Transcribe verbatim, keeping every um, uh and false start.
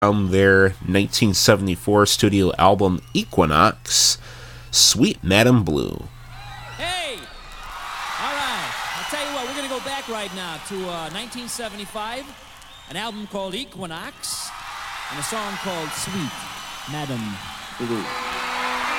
from their nineteen seventy-four studio album Equinox, Sweet Madam Blue. Hey! All right, I'll tell you what, we're going to go back right now to uh, nineteen seventy-five, an album called Equinox, and a song called Sweet Madam Blue.